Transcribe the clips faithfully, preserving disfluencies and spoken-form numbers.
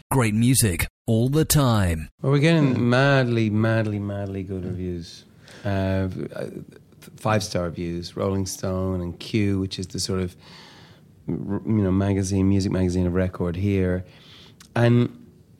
Great music all the time. Well, we're getting madly, madly, madly good reviews. Uh, five-star reviews. Rolling Stone and Q, which is the sort of, you know, magazine, music magazine of record here. And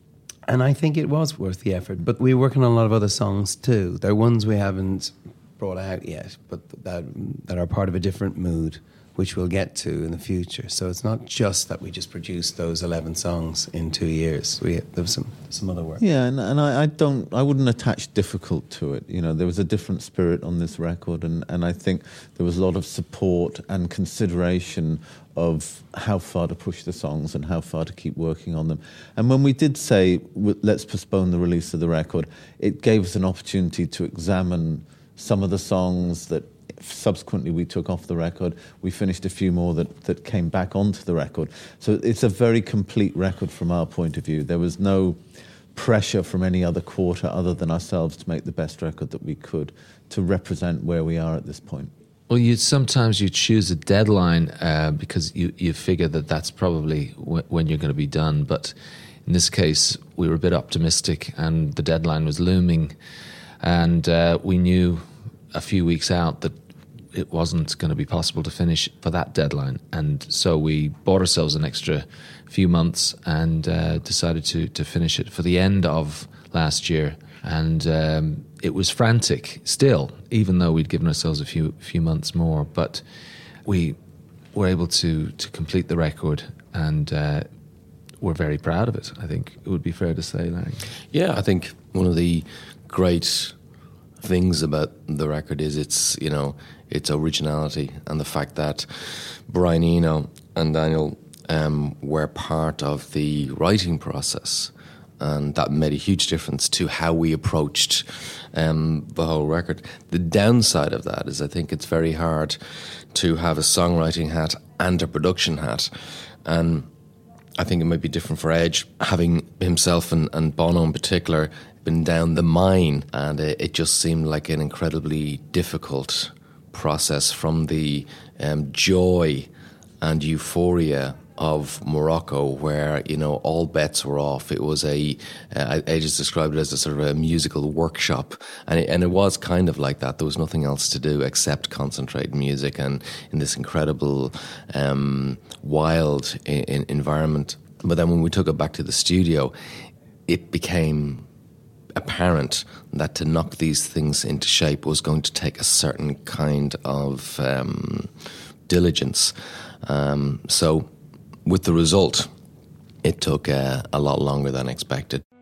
and I think it was worth the effort. But we're working on a lot of other songs too. They're ones we haven't brought out yet, but that that are part of a different mood, which we'll get to in the future. So it's not just that we just produced those eleven songs in two years. We there was some some other work. Yeah, and, and I, I don't, I wouldn't attach difficult to it. You know, there was a different spirit on this record, and, and I think there was a lot of support and consideration of how far to push the songs and how far to keep working on them. And when we did say, let's postpone the release of the record, it gave us an opportunity to examine some of the songs that subsequently we took off the record. We finished a few more that, that came back onto the record. So it's a very complete record from our point of view. There was no pressure from any other quarter other than ourselves to make the best record that we could to represent where we are at this point. Well, you sometimes you choose a deadline uh, because you, you figure that that's probably w- when you're going to be done. But in this case, we were a bit optimistic and the deadline was looming. And uh, we knew a few weeks out that it wasn't going to be possible to finish for that deadline. And so we bought ourselves an extra few months and uh, decided to, to finish it for the end of last year. And um, it was frantic still, even though we'd given ourselves a few few months more. But we were able to, to complete the record, and uh, we're very proud of it, I think it would be fair to say, Larry. Yeah, I think one of the great things about the record is its, you know, its originality and the fact that Brian Eno and Daniel um, were part of the writing process, and that made a huge difference to how we approached um, the whole record. The downside of that is I think it's very hard to have a songwriting hat and a production hat, and I think it might be different for Edge, having himself and, and Bono in particular been down the mine, and it, it just seemed like an incredibly difficult process from the um, joy and euphoria of Morocco, where, you know, all bets were off. It was a, uh, I just described it as a sort of a musical workshop, and it, and it was kind of like that. There was nothing else to do except concentrate music, and in this incredible, um, wild I- I environment. But then when we took it back to the studio, it became apparent that to knock these things into shape was going to take a certain kind of um, diligence. Um, so with the result, it took uh, a lot longer than expected.